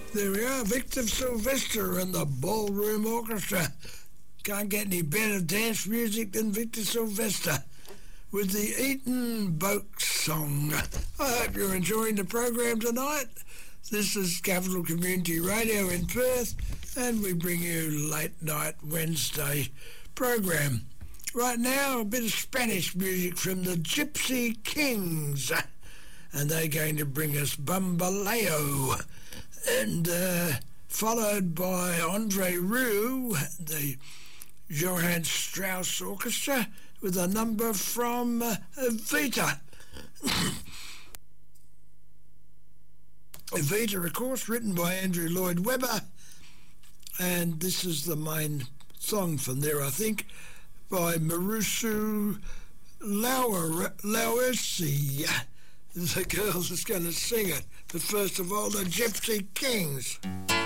There we are, Victor Sylvester and the Ballroom Orchestra. Can't get any better dance music than Victor Sylvester with the Eton Boat Song. I hope you're enjoying the program tonight. This is Capital Community Radio in Perth, and we bring you late night Wednesday program. Right now, a bit of Spanish music from the Gypsy Kings, and they're going to bring us Bambaleo, and followed by Andre Rieu, the Johann Strauss Orchestra, with a number from Evita. Evita, of course, written by Andrew Lloyd Webber, and this is the main song from there, I think, by Marusu Lauersi, the girl that's going to sing it. But first of all, the Gypsy Kings.